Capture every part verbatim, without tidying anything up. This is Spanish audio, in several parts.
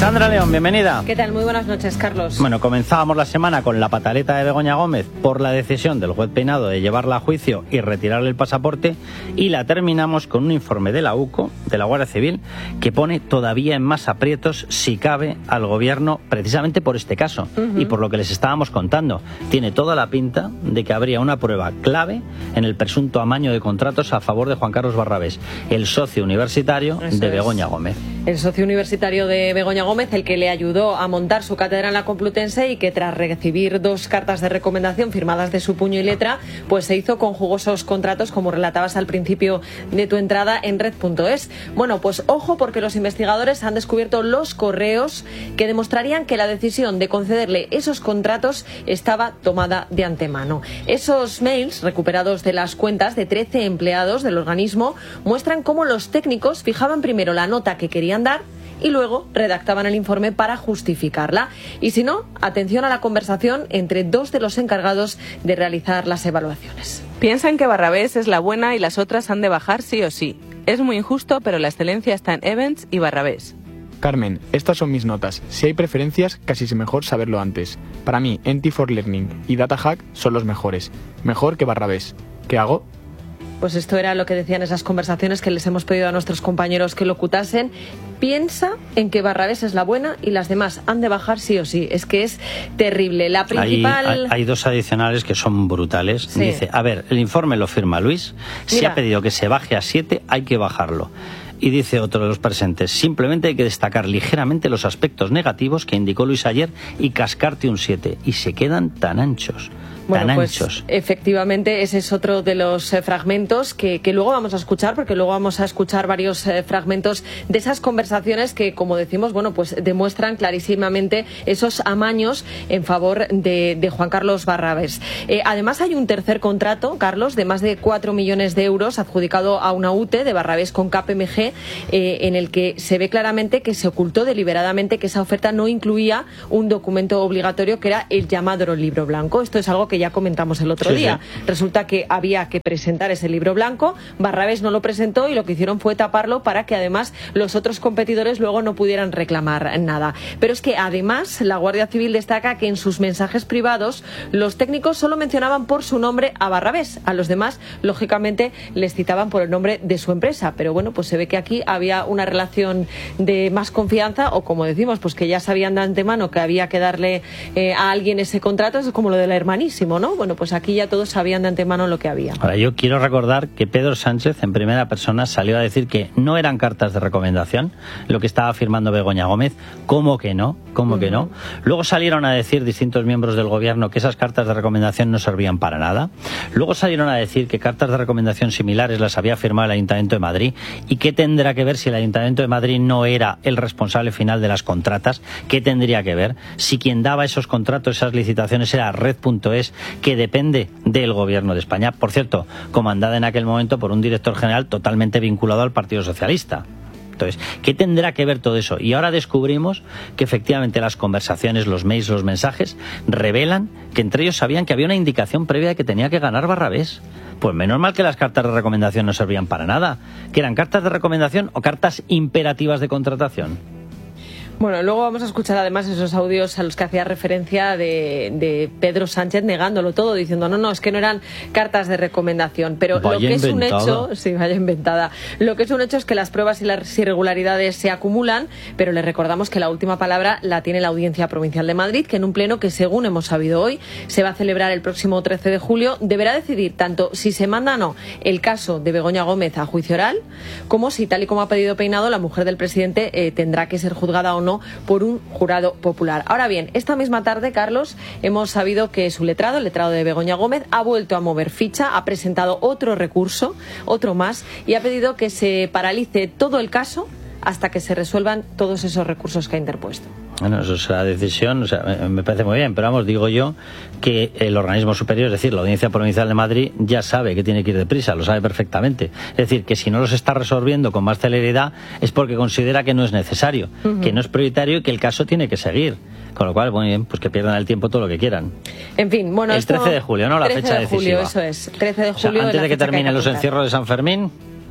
Sandra León, bienvenida. ¿Qué tal? Muy buenas noches, Carlos. Bueno, comenzábamos la semana con la pataleta de Begoña Gómez por la decisión del juez Peinado de llevarla a juicio y retirarle el pasaporte, y la terminamos con un informe de la UCO, de la Guardia Civil, que pone todavía en más aprietos, si cabe, al gobierno precisamente por este caso uh-huh. y por lo que les estábamos contando. Tiene toda la pinta de que habría una prueba clave en el presunto amaño de contratos a favor de Juan Carlos Barrabés, el socio universitario Eso de Begoña es. Gómez. El socio universitario de Begoña Gómez, el que le ayudó a montar su cátedra en la Complutense y que tras recibir dos cartas de recomendación firmadas de su puño y letra, pues se hizo con jugosos contratos, como relatabas al principio de tu entrada en red punto es. Bueno, pues ojo, porque los investigadores han descubierto los correos que demostrarían que la decisión de concederle esos contratos estaba tomada de antemano. Esos mails recuperados de las cuentas de trece empleados del organismo muestran cómo los técnicos fijaban primero la nota que querían dar y luego redactaban el informe para justificarla. Y si no, atención a la conversación entre dos de los encargados de realizar las evaluaciones. Piensan que Barrabés es la buena y las otras han de bajar sí o sí. Es muy injusto, pero la excelencia está en Evans y Barrabés. Carmen, estas son mis notas. Si hay preferencias, casi es mejor saberlo antes. Para mí, N T for Learning y DataHack son los mejores. Mejor que Barrabés. ¿Qué hago? Pues esto era lo que decían esas conversaciones que les hemos pedido a nuestros compañeros que locutasen. Piensa en que Barrabés es la buena y las demás han de bajar sí o sí. Es que es terrible. La principal... Hay, hay, hay dos adicionales que son brutales. Sí. Dice, a ver, el informe lo firma Luis. Si Mira. ha pedido que se baje a siete, hay que bajarlo. Y dice otro de los presentes, simplemente hay que destacar ligeramente los aspectos negativos que indicó Luis ayer y cascarte un siete. Y se quedan tan anchos. Bueno, pues efectivamente ese es otro de los eh, fragmentos que, que luego vamos a escuchar, porque luego vamos a escuchar varios eh, fragmentos de esas conversaciones que, como decimos, bueno, pues demuestran clarísimamente esos amaños en favor de, de Juan Carlos Barrabés. Eh, además hay un tercer contrato, Carlos, de más de cuatro millones de euros adjudicado a una U T E de Barrabés con K P M G, eh, en el que se ve claramente que se ocultó deliberadamente que esa oferta no incluía un documento obligatorio que era el llamado libro blanco. Esto es algo que ya comentamos el otro sí, día. Sí. Resulta que había que presentar ese libro blanco, Barrabés no lo presentó y lo que hicieron fue taparlo para que además los otros competidores luego no pudieran reclamar nada. Pero es que además la Guardia Civil destaca que en sus mensajes privados los técnicos solo mencionaban por su nombre a Barrabés, a los demás lógicamente les citaban por el nombre de su empresa, pero bueno, pues se ve que aquí había una relación de más confianza, o como decimos, pues que ya sabían de antemano que había que darle eh, a alguien ese contrato. Es como lo del hermanísimo, ¿no? Bueno, pues aquí ya todos sabían de antemano lo que había. Ahora, yo quiero recordar que Pedro Sánchez, en primera persona, salió a decir que no eran cartas de recomendación lo que estaba firmando Begoña Gómez. ¿Cómo que no? ¿Cómo uh-huh. que no? Luego salieron a decir distintos miembros del gobierno que esas cartas de recomendación no servían para nada. Luego salieron a decir que cartas de recomendación similares las había firmado el Ayuntamiento de Madrid. ¿Y qué tendrá que ver si el Ayuntamiento de Madrid no era el responsable final de las contratas? ¿Qué tendría que ver si quien daba esos contratos, esas licitaciones, era red punto es, que depende del gobierno de España, por cierto, comandada en aquel momento por un director general totalmente vinculado al Partido Socialista? Entonces, ¿qué tendrá que ver todo eso? Y ahora descubrimos que efectivamente las conversaciones, los mails, los mensajes revelan que entre ellos sabían que había una indicación previa de que tenía que ganar Barrabés. Pues menos mal que las cartas de recomendación no servían para nada, que eran cartas de recomendación o cartas imperativas de contratación. Bueno, luego vamos a escuchar además esos audios a los que hacía referencia de, de Pedro Sánchez negándolo todo, diciendo no, no, es que no eran cartas de recomendación. Pero vaya lo que inventada. es un hecho, sí, vaya inventada. Lo que es un hecho es que las pruebas y las irregularidades se acumulan, pero les recordamos que la última palabra la tiene la Audiencia Provincial de Madrid, que en un pleno que, según hemos sabido hoy, se va a celebrar el próximo trece de julio, deberá decidir tanto si se manda o no el caso de Begoña Gómez a juicio oral, como si, tal y como ha pedido Peinado, la mujer del presidente eh, tendrá que ser juzgada o no por un jurado popular. Ahora bien, esta misma tarde, Carlos, hemos sabido que su letrado, el letrado de Begoña Gómez, ha vuelto a mover ficha, ha presentado otro recurso, otro más, y ha pedido que se paralice todo el caso hasta que se resuelvan todos esos recursos que ha interpuesto. Bueno, eso es la decisión, o sea, me parece muy bien, pero vamos, digo yo que el organismo superior, es decir, la Audiencia Provincial de Madrid, ya sabe que tiene que ir deprisa, lo sabe perfectamente. Es decir, que si no los está resolviendo con más celeridad es porque considera que no es necesario, uh-huh. que no es prioritario y que el caso tiene que seguir. Con lo cual, muy bien, pues que pierdan el tiempo todo lo que quieran. En fin, bueno, el esto... trece de julio, ¿no? La fecha trece de julio, decisiva. eso es. trece de julio. O sea, antes de que terminen los apuntar. encierros de San Fermín.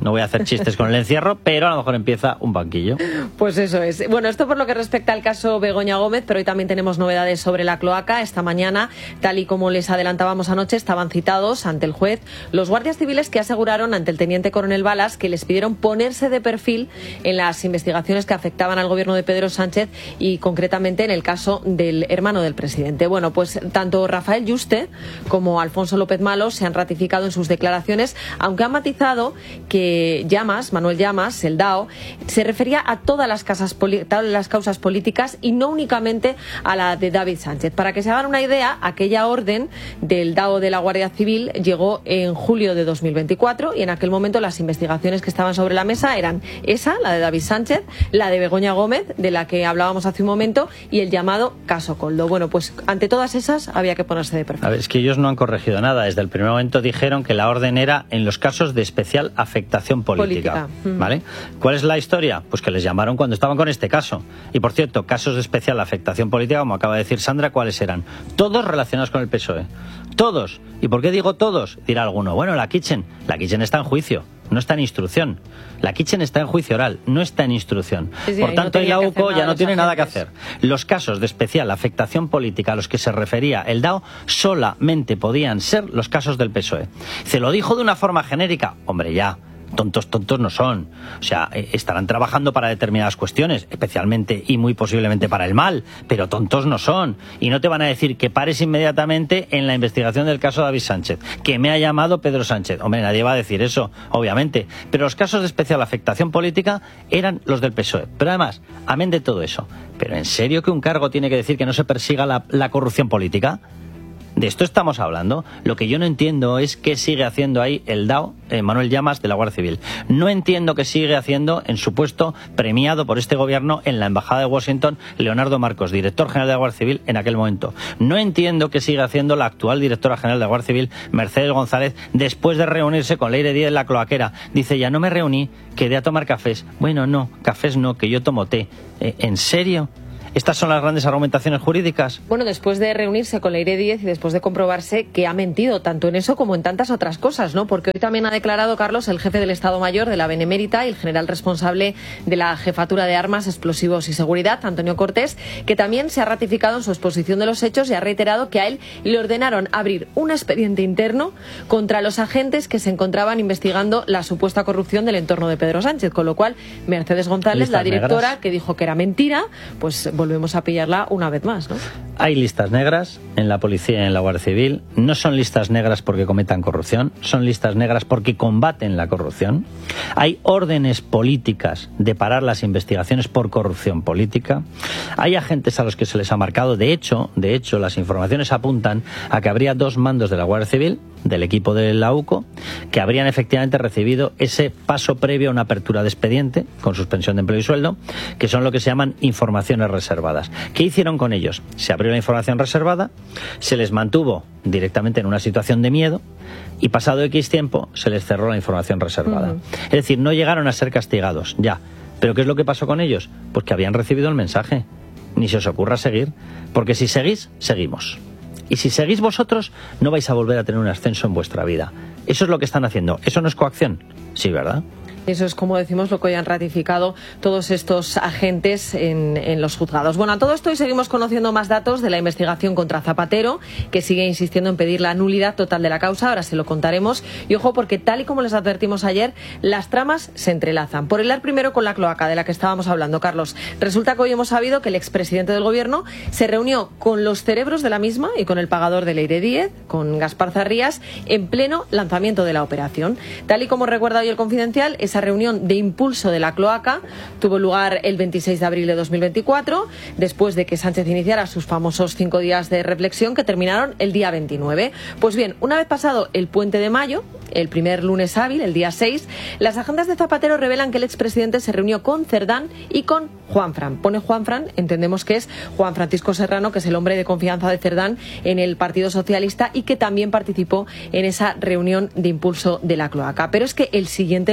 No voy a hacer chistes con el encierro, pero a lo mejor empieza un banquillo. Pues eso es. Bueno, esto por lo que respecta al caso Begoña Gómez, pero hoy también tenemos novedades sobre la cloaca. Esta mañana, tal y como les adelantábamos anoche, estaban citados ante el juez los guardias civiles que aseguraron ante el teniente coronel Balas que les pidieron ponerse de perfil en las investigaciones que afectaban al gobierno de Pedro Sánchez y concretamente en el caso del hermano del presidente. Bueno, pues tanto Rafael Yuste como Alfonso López Malo se han ratificado en sus declaraciones, aunque han matizado que Llamas, Manuel Llamas, el D A O, se refería a todas las, casas todas las causas políticas y no únicamente a la de David Sánchez. Para que se hagan una idea, aquella orden del D A O de la Guardia Civil llegó en julio de dos mil veinticuatro y en aquel momento las investigaciones que estaban sobre la mesa eran esa, la de David Sánchez, la de Begoña Gómez, de la que hablábamos hace un momento, y el llamado caso Koldo. Bueno, pues ante todas esas había que ponerse de perfil. A ver, es que ellos no han corregido nada. Desde el primer momento dijeron que la orden era en los casos de especial afectación política, política. ¿Vale? ¿Cuál es la historia? Pues que les llamaron cuando estaban con este caso. Y por cierto, casos de especial afectación política, como acaba de decir Sandra, ¿cuáles eran? Todos relacionados con el P S O E. Todos. ¿Y por qué digo todos? Dirá alguno, bueno, la Kitchen. La Kitchen está en juicio, no está en instrucción. La Kitchen está en juicio oral, no está en instrucción. Sí, sí, por tanto, no y la U C O ya no tiene nada que hacer. Los casos de especial afectación política a los que se refería el D A O solamente podían ser los casos del P S O E. Se lo dijo de una forma genérica. Hombre, ya. Tontos, tontos no son. O sea, estarán trabajando para determinadas cuestiones, especialmente y muy posiblemente para el mal, pero tontos no son. Y no te van a decir que pares inmediatamente en la investigación del caso David Sánchez, que me ha llamado Pedro Sánchez. Hombre, nadie va a decir eso, obviamente. Pero los casos de especial afectación política eran los del P S O E. Pero además, amén de todo eso, ¿pero en serio que un cargo tiene que decir que no se persiga la, la corrupción política? De esto estamos hablando. Lo que yo no entiendo es qué sigue haciendo ahí el D A O, eh, Manuel Llamas, de la Guardia Civil. No entiendo qué sigue haciendo en su puesto premiado por este gobierno en la Embajada de Washington, Leonardo Marcos, director general de la Guardia Civil en aquel momento. No entiendo qué sigue haciendo la actual directora general de la Guardia Civil, Mercedes González, después de reunirse con Leire Díez en la cloaquera. Dice, ya no me reuní, quedé a tomar cafés. Bueno, no, cafés no, que yo tomo té. Eh, ¿En serio? ¿Estas son las grandes argumentaciones jurídicas? Bueno, después de reunirse con Leire Díez y después de comprobarse que ha mentido tanto en eso como en tantas otras cosas, ¿no? Porque hoy también ha declarado, Carlos, el jefe del Estado Mayor de la Benemérita y el general responsable de la Jefatura de Armas, Explosivos y Seguridad, Antonio Cortés, que también se ha ratificado en su exposición de los hechos y ha reiterado que a él le ordenaron abrir un expediente interno contra los agentes que se encontraban investigando la supuesta corrupción del entorno de Pedro Sánchez, con lo cual Mercedes González, la directora, negras, que dijo que era mentira, pues volvemos a pillarla una vez más, ¿no? Hay listas negras en la policía y en la Guardia Civil. No son listas negras porque cometan corrupción, son listas negras porque combaten la corrupción. Hay órdenes políticas de parar las investigaciones por corrupción política. Hay agentes a los que se les ha marcado. De hecho, de hecho, las informaciones apuntan a que habría dos mandos de la Guardia Civil, del equipo de la U C O, que habrían efectivamente recibido ese paso previo a una apertura de expediente con suspensión de empleo y sueldo, que son lo que se llaman informaciones reservadas. ¿Qué hicieron con ellos? Se abrió la información reservada, se les mantuvo directamente en una situación de miedo y pasado X tiempo se les cerró la información reservada. Uh-huh. Es decir, no llegaron a ser castigados, ya. ¿Pero qué es lo que pasó con ellos? Pues que habían recibido el mensaje. Ni se os ocurra seguir, porque si seguís, seguimos. Y si seguís vosotros, no vais a volver a tener un ascenso en vuestra vida. Eso es lo que están haciendo. ¿Eso no es coacción? Sí, ¿verdad? Eso es, como decimos, lo que hoy han ratificado todos estos agentes en, en los juzgados. Bueno, a todo esto hoy seguimos conociendo más datos de la investigación contra Zapatero, que sigue insistiendo en pedir la nulidad total de la causa. Ahora se lo contaremos. Y ojo, porque tal y como les advertimos ayer, las tramas se entrelazan. Por hilar primero con la cloaca de la que estábamos hablando, Carlos. Resulta que hoy hemos sabido que el expresidente del Gobierno se reunió con los cerebros de la misma y con el pagador de Leire Díez, con Gaspar Zarrías, en pleno lanzamiento de la operación. Tal y como recuerda hoy el Confidencial, esa reunión de impulso de la cloaca tuvo lugar el veintiséis de abril de dos mil veinticuatro, después de que Sánchez iniciara sus famosos cinco días de reflexión que terminaron el día veintinueve. Pues bien, una vez pasado el puente de mayo, el primer lunes hábil, el día seis, las agendas de Zapatero revelan que el expresidente se reunió con Cerdán y con Juanfran. Pone Juanfran, entendemos que es Juan Francisco Serrano, que es el hombre de confianza de Cerdán en el Partido Socialista y que también participó en esa reunión de impulso de la cloaca. Pero es que el siguiente lunes,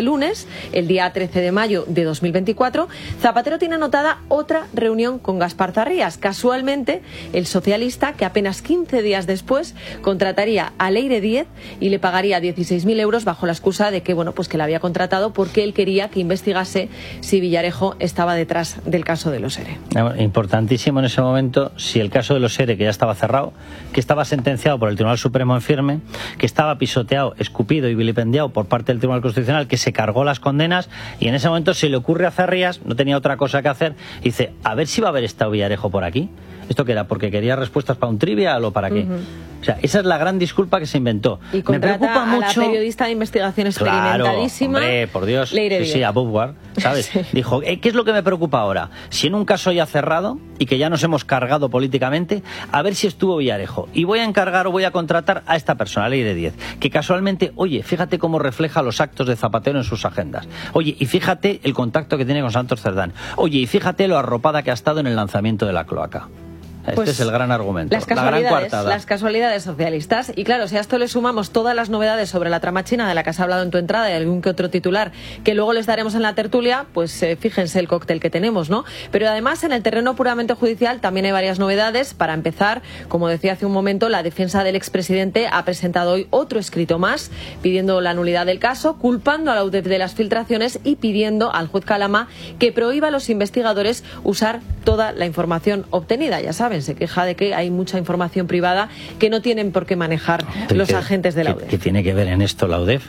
el día trece de mayo de dos mil veinticuatro, Zapatero tiene anotada otra reunión con Gaspar Zarrías, casualmente el socialista que apenas quince días después contrataría a Leire Díez y le pagaría dieciséis mil euros bajo la excusa de que, bueno, pues que la había contratado porque él quería que investigase si Villarejo estaba detrás del caso de los ERE. Importantísimo en ese momento, si el caso de los ERE, que ya estaba cerrado, que estaba sentenciado por el Tribunal Supremo en firme, que estaba pisoteado, escupido y vilipendiado por parte del Tribunal Constitucional, que se cargó las condenas, y en ese momento se le ocurre a Zarrías, no tenía otra cosa que hacer, y dice, a ver si va a haber estado Villarejo por aquí. ¿Esto qué era? ¿Porque quería respuestas para un trivial o para qué? Uh-huh. O sea, esa es la gran disculpa que se inventó. Y contrata Me preocupa a mucho... la periodista de investigación experimentadísima. Claro, hombre, por Dios. Leire sí, sí, a Boubward, ¿sabes? Sí. Dijo, eh, ¿qué es lo que me preocupa ahora? Si en un caso ya cerrado y que ya nos hemos cargado políticamente, a ver si estuvo Villarejo. Y voy a encargar o voy a contratar a esta persona, Leire Díez, que casualmente, oye, fíjate cómo refleja los actos de Zapatero en sus agendas. Oye, y fíjate el contacto que tiene con Santos Cerdán. Oye, y fíjate lo arropada que ha estado en el lanzamiento de la cloaca. Este pues es el gran argumento. Las casualidades, la las casualidades socialistas. Y claro, si a esto le sumamos todas las novedades sobre la trama china de la que has hablado en tu entrada y algún que otro titular que luego les daremos en la tertulia, pues eh, fíjense el cóctel que tenemos, ¿no? Pero además, en el terreno puramente judicial también hay varias novedades. Para empezar, como decía hace un momento, la defensa del expresidente ha presentado hoy otro escrito más pidiendo la nulidad del caso, culpando a la U D E F de las filtraciones y pidiendo al juez Calama que prohíba a los investigadores usar toda la información obtenida. Ya saben, se queja de que hay mucha información privada que no tienen por qué manejar los que, agentes de la U D E F. ¿Qué tiene que ver en esto la U D E F?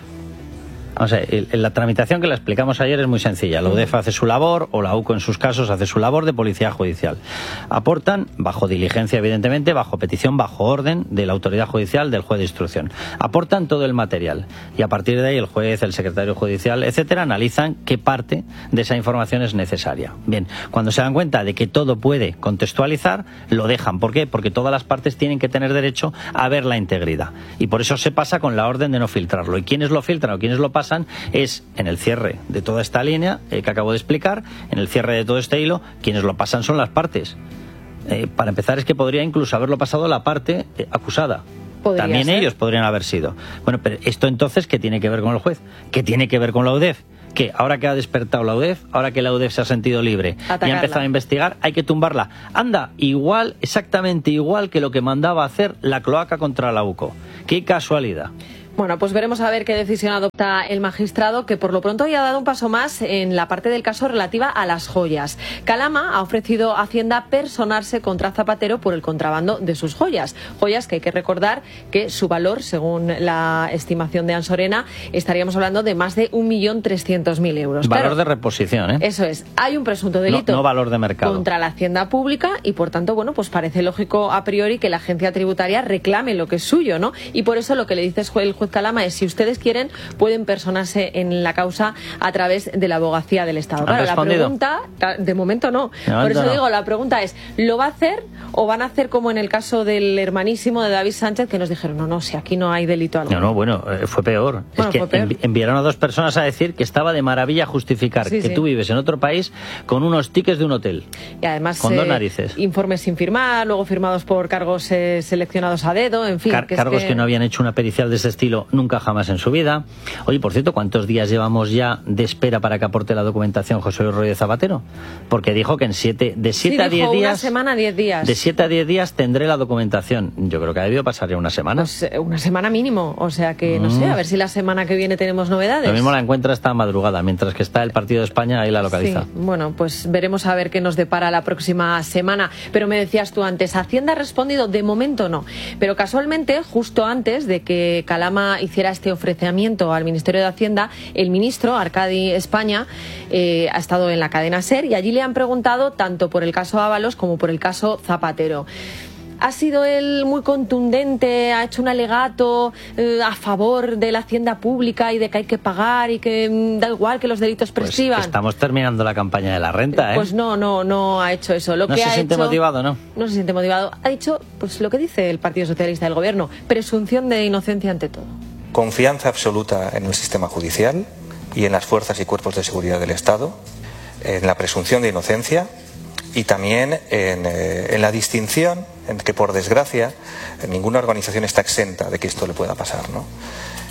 O sea, la tramitación que la explicamos ayer es muy sencilla. La U D E F hace su labor, o la U C O en sus casos hace su labor de policía judicial. Aportan, bajo diligencia evidentemente, bajo petición, bajo orden de la autoridad judicial, del juez de instrucción. Aportan todo el material y a partir de ahí el juez, el secretario judicial, etcétera, analizan qué parte de esa información es necesaria. Bien, cuando se dan cuenta de que todo puede contextualizar, lo dejan. ¿Por qué? Porque todas las partes tienen que tener derecho a ver la integridad. Y por eso se pasa con la orden de no filtrarlo. ¿Y quiénes lo filtran o quiénes lo pasan? Es en el cierre de toda esta línea eh, que acabo de explicar, en el cierre de todo este hilo, quienes lo pasan son las partes. Eh, para empezar, es que podría incluso haberlo pasado la parte eh, acusada. Podría También ser. Ellos podrían haber sido. Bueno, pero esto entonces, ¿qué tiene que ver con el juez? ¿Qué tiene que ver con la U D E F? Que ahora que ha despertado la U D E F, ahora que la U D E F se ha sentido libre Atacarla. y ha empezado a investigar, hay que tumbarla. Anda, igual, exactamente igual que lo que mandaba hacer la cloaca contra la U C O. ¡Qué casualidad! Bueno, pues veremos a ver qué decisión adopta el magistrado, que por lo pronto ya ha dado un paso más en la parte del caso relativa a las joyas. Calama ha ofrecido a Hacienda personarse contra Zapatero por el contrabando de sus joyas. Joyas que hay que recordar que su valor, según la estimación de Ansorena, estaríamos hablando de más de un millón trescientos mil euros. Valor claro, de reposición, ¿eh? Eso es. Hay un presunto delito no, no valor de mercado. contra la Hacienda Pública y, por tanto, bueno, pues parece lógico a priori que la agencia tributaria reclame lo que es suyo, ¿no? Y por eso lo que le dice el juez Calama es, si ustedes quieren, pueden personarse en la causa a través de la abogacía del Estado. Claro, la pregunta, de momento no. De momento por eso no. digo, la pregunta es, ¿lo va a hacer o van a hacer como en el caso del hermanísimo de David Sánchez, que nos dijeron, no, no, si aquí no hay delito alguno? No, no, bueno, eh, fue peor. Bueno, es que fue peor. enviaron a dos personas a decir que estaba de maravilla justificar sí, que sí. tú vives en otro país con unos tickets de un hotel. Y además, con eh, dos narices. Informes sin firmar, luego firmados por cargos eh, seleccionados a dedo, en fin. Car que cargos es que... que no habían hecho una pericial de ese estilo nunca jamás en su vida. Oye, por cierto, ¿cuántos días llevamos ya de espera para que aporte la documentación José Luis Rodríguez Zapatero? Porque dijo que en siete, de siete sí, a diez días... una semana, diez días. De siete a diez días tendré la documentación. Yo creo que ha debido pasar ya una semana. Pues eh, una semana mínimo, o sea que, no mm. sé, a ver si la semana que viene tenemos novedades. Lo mismo la encuentra esta madrugada, mientras que está el partido de España, ahí la localiza. Sí, bueno, pues veremos a ver qué nos depara la próxima semana. Pero me decías tú antes, Hacienda ha respondido, de momento no. Pero casualmente, justo antes de que Calama hiciera este ofrecimiento al Ministerio de Hacienda, el ministro, Arcadi España, eh, ha estado en la cadena SER y allí le han preguntado tanto por el caso Ábalos como por el caso Zapatero. ¿Ha sido él muy contundente? ¿Ha hecho un alegato eh, a favor de la hacienda pública y de que hay que pagar y que mm, da igual que los delitos prescriban? Pues estamos terminando la campaña de la renta, ¿eh? Pues no, no, no ha hecho eso. Lo no que se ha siente hecho, motivado, ¿no? No se siente motivado. Ha dicho pues lo que dice el Partido Socialista del Gobierno, presunción de inocencia ante todo. Confianza absoluta en el sistema judicial y en las fuerzas y cuerpos de seguridad del Estado, en la presunción de inocencia y también en, eh, en la distinción en que, por desgracia, ninguna organización está exenta de que esto le pueda pasar, ¿no?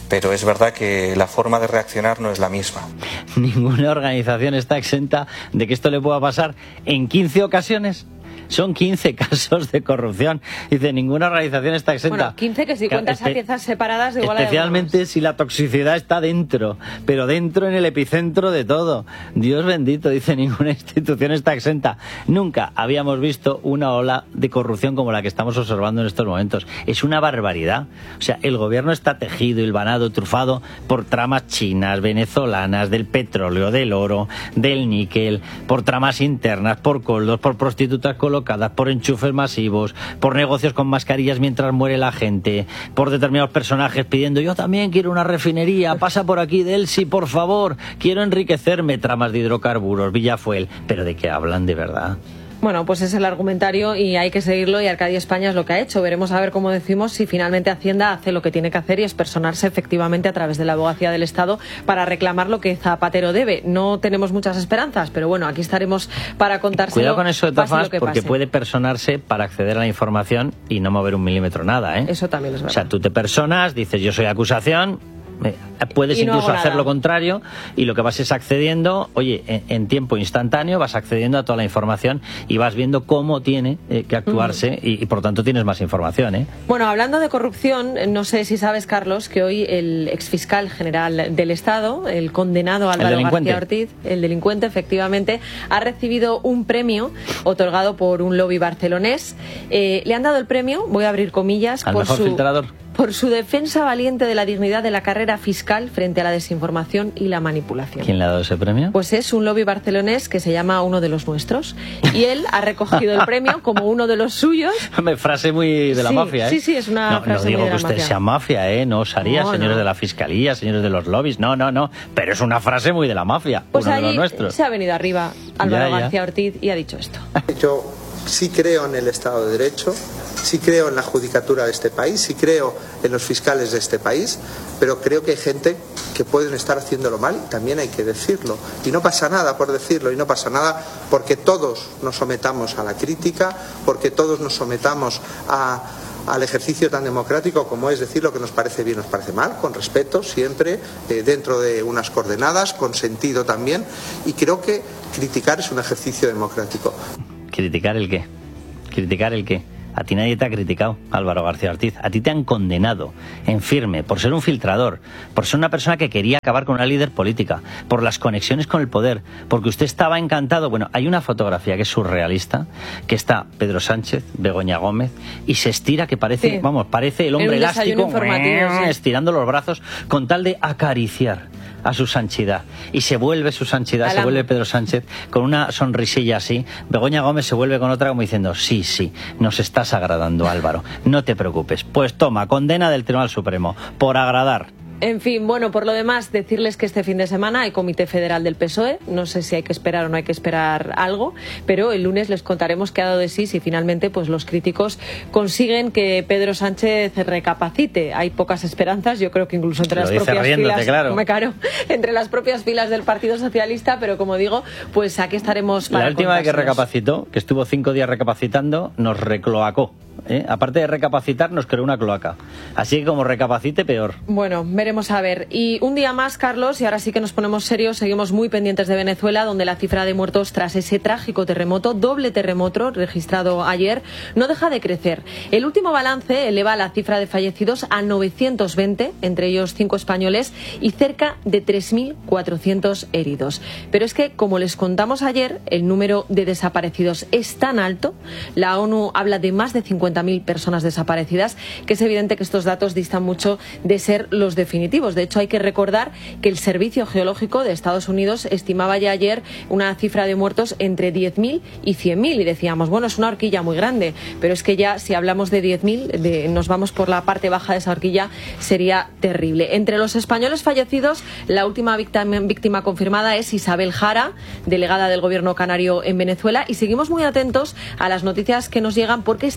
pero es verdad que la forma de reaccionar no es la misma. Ninguna organización está exenta de que esto le pueda pasar en quince ocasiones. Son quince casos de corrupción. Dice, ninguna organización está exenta. Bueno, quince que si cuentas a piezas separadas igual hay especialmente si la toxicidad está dentro, pero dentro en el epicentro de todo. Dios bendito, dice, ninguna institución está exenta. Nunca habíamos visto una ola de corrupción como la que estamos observando en estos momentos. Es una barbaridad. O sea, el gobierno está tejido, hilvanado, trufado por tramas chinas, venezolanas, del petróleo, del oro, del níquel, por tramas internas, por coldos, por prostitutas colocadas, por enchufes masivos, por negocios con mascarillas mientras muere la gente, por determinados personajes pidiendo yo también quiero una refinería, pasa por aquí Delsi, por favor, quiero enriquecerme, tramas de hidrocarburos, Villafuel. ¿Pero de qué hablan de verdad? Bueno, pues es el argumentario y hay que seguirlo, y Arcadia España es lo que ha hecho. Veremos a ver, como decimos, si finalmente Hacienda hace lo que tiene que hacer y es personarse efectivamente a través de la Abogacía del Estado para reclamar lo que Zapatero debe. No tenemos muchas esperanzas, pero bueno, aquí estaremos para contárselo. Cuidado con eso de todas formas, porque pase. Puede personarse para acceder a la información y no mover un milímetro nada, ¿eh? Eso también es verdad. O sea, tú te personas, dices yo soy acusación, puedes no incluso hacer nada. lo contrario, y lo que vas es accediendo, oye, en, en tiempo instantáneo vas accediendo a toda la información y vas viendo cómo tiene eh, que actuarse, mm. y, y por tanto tienes más información, ¿eh? Bueno, hablando de corrupción, no sé si sabes, Carlos, que hoy el exfiscal general del Estado, el condenado Álvaro García Ortiz, el delincuente, efectivamente, ha recibido un premio otorgado por un lobby barcelonés. Eh, le han dado el premio, voy a abrir comillas, al por mejor su... filtrador. por su defensa valiente de la dignidad de la carrera fiscal frente a la desinformación y la manipulación. ¿Quién le ha dado ese premio? Pues es un lobby barcelonés que se llama Uno de los Nuestros, y él ha recogido el premio como uno de los suyos. Hombre, frase muy de la sí, mafia, ¿eh? Sí, sí, es una no, frase no digo muy de que la usted mafia. sea mafia, ¿eh? No os haría, no, señores no. de la fiscalía, señores de los lobbies, no, no, no, pero es una frase muy de la mafia, pues uno de allí los nuestros. Se ha venido arriba Álvaro ya, ya. García Ortiz y ha dicho esto. Yo sí creo en el Estado de Derecho, sí creo en la judicatura de este país, sí creo en los fiscales de este país, pero creo que hay gente que pueden estar haciéndolo mal y también hay que decirlo. Y no pasa nada por decirlo, y no pasa nada porque todos nos sometamos a la crítica, porque todos nos sometamos a... al ejercicio tan democrático como es decir lo que nos parece bien, nos parece mal, con respeto siempre, eh, dentro de unas coordenadas, con sentido también, y creo que criticar es un ejercicio democrático. ¿Criticar el qué? ¿Criticar el qué? A ti nadie te ha criticado, Álvaro García Ortiz. A ti te han condenado en firme por ser un filtrador, por ser una persona que quería acabar con una líder política, por las conexiones con el poder, porque usted estaba encantado. Bueno, hay una fotografía que es surrealista, que está Pedro Sánchez, Begoña Gómez, y se estira, que parece, sí. vamos, parece el hombre elástico, sí. estirando los brazos con tal de acariciar a su santidad, y se vuelve su santidad, Alamo. se vuelve Pedro Sánchez con una sonrisilla así, Begoña Gómez se vuelve con otra como diciendo sí, sí, nos estás agradando, Álvaro, no te preocupes, pues toma, condena del Tribunal Supremo por agradar. En fin, bueno, por lo demás, decirles que este fin de semana hay Comité Federal del P S O E. No sé si hay que esperar o no hay que esperar algo, pero el lunes les contaremos qué ha dado de sí si finalmente pues los críticos consiguen que Pedro Sánchez recapacite. Hay pocas esperanzas, yo creo que incluso entre las propias filas, claro. me caro, entre las propias filas del Partido Socialista, pero como digo, pues aquí estaremos para La última vez que contárselos. recapacitó, que estuvo cinco días recapacitando, nos recloacó. ¿Eh? Aparte de recapacitar, nos creó una cloaca. Así que como recapacite, peor. Bueno, veremos a ver. Y un día más, Carlos, y ahora sí que nos ponemos serios, seguimos muy pendientes de Venezuela, donde la cifra de muertos tras ese trágico terremoto, doble terremoto registrado ayer, no deja de crecer. El último balance eleva la cifra de fallecidos a novecientos veinte, entre ellos cinco españoles, y cerca de tres mil cuatrocientos heridos. Pero es que, como les contamos ayer, el número de desaparecidos es tan alto, la ONU habla de más de cincuenta mil personas desaparecidas, que es evidente que estos datos distan mucho de ser los definitivos. De hecho, hay que recordar que el Servicio Geológico de Estados Unidos estimaba ya ayer una cifra de muertos entre diez mil y cien mil, y decíamos, bueno, es una horquilla muy grande, pero es que ya si hablamos de diez mil, de, nos vamos por la parte baja de esa horquilla, sería terrible. Entre los españoles fallecidos, la última víctima, víctima confirmada es Isabel Jara, delegada del gobierno canario en Venezuela, y seguimos muy atentos a las noticias que nos llegan porque Exteriores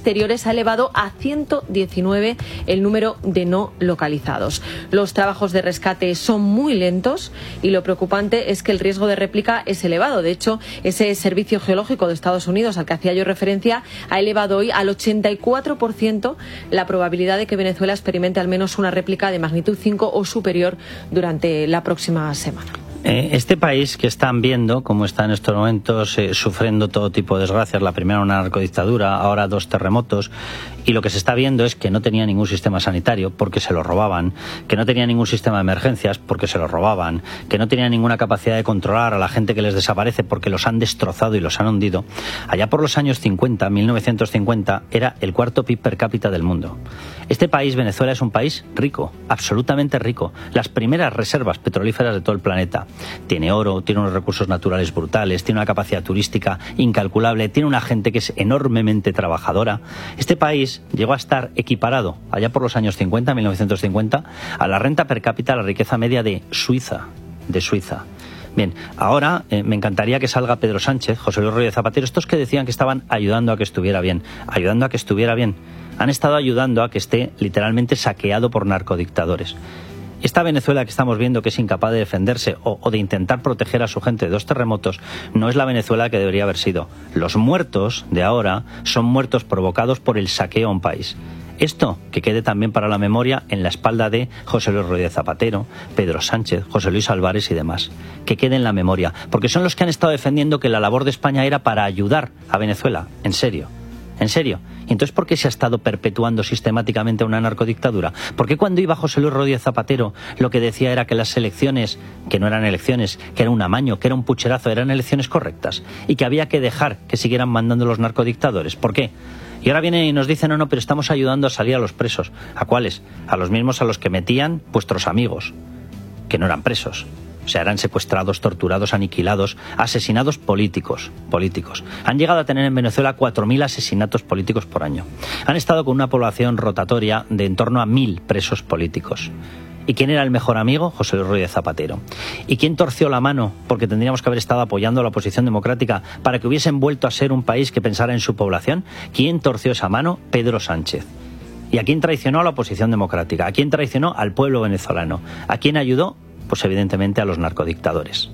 se ha elevado a ciento diecinueve el número de no localizados. Los trabajos de rescate son muy lentos y lo preocupante es que el riesgo de réplica es elevado. De hecho, ese servicio geológico de Estados Unidos al que hacía yo referencia ha elevado hoy al ochenta y cuatro por ciento la probabilidad de que Venezuela experimente al menos una réplica de magnitud cinco o superior durante la próxima semana. Este país que están viendo, como está en estos momentos eh, sufriendo todo tipo de desgracias, la primera una narcodictadura, ahora dos terremotos, y lo que se está viendo es que no tenía ningún sistema sanitario porque se lo robaban, que no tenía ningún sistema de emergencias porque se lo robaban, que no tenía ninguna capacidad de controlar a la gente que les desaparece porque los han destrozado y los han hundido. Allá por los años cincuenta, mil novecientos cincuenta, era el cuarto P I B per cápita del mundo. Este país, Venezuela, es un país rico, absolutamente rico, las primeras reservas petrolíferas de todo el planeta. Tiene oro, tiene unos recursos naturales brutales, tiene una capacidad turística incalculable, tiene una gente que es enormemente trabajadora. Este país llegó a estar equiparado, allá por los años cincuenta, mil novecientos cincuenta, a la renta per cápita, a la riqueza media de Suiza, de Suiza. Bien, ahora eh, me encantaría que salga Pedro Sánchez, José Luis Rodríguez Zapatero, estos que decían que estaban ayudando a que estuviera bien, ayudando a que estuviera bien, han estado ayudando a que esté literalmente saqueado por narcodictadores. Esta Venezuela que estamos viendo, que es incapaz de defenderse o, o de intentar proteger a su gente de dos terremotos, no es la Venezuela que debería haber sido. Los muertos de ahora son muertos provocados por el saqueo a un país. Esto que quede también para la memoria en la espalda de José Luis Rodríguez Zapatero, Pedro Sánchez, José Luis Álvarez y demás. Que quede en la memoria, porque son los que han estado defendiendo que la labor de España era para ayudar a Venezuela, en serio. ¿En serio? ¿Y entonces por qué se ha estado perpetuando sistemáticamente una narcodictadura? ¿Por qué cuando iba José Luis Rodríguez Zapatero lo que decía era que las elecciones, que no eran elecciones, que era un amaño, que era un pucherazo, eran elecciones correctas y que había que dejar que siguieran mandando los narcodictadores? ¿Por qué? Y ahora vienen y nos dicen, no, no, pero estamos ayudando a salir a los presos. ¿A cuáles? A los mismos a los que metían vuestros amigos, que no eran presos. O sea, eran secuestrados, torturados, aniquilados, asesinados políticos, políticos. Han llegado a tener en Venezuela cuatro mil asesinatos políticos por año. Han estado con una población rotatoria de en torno a mil presos políticos. ¿Y quién era el mejor amigo? José Luis Rodríguez Zapatero. ¿Y quién torció la mano? Porque tendríamos que haber estado apoyando a la oposición democrática para que hubiesen vuelto a ser un país que pensara en su población. ¿Quién torció esa mano? Pedro Sánchez. ¿Y a quién traicionó a la oposición democrática? ¿A quién traicionó al pueblo venezolano? ¿A quién ayudó? Pues evidentemente a los narcodictadores.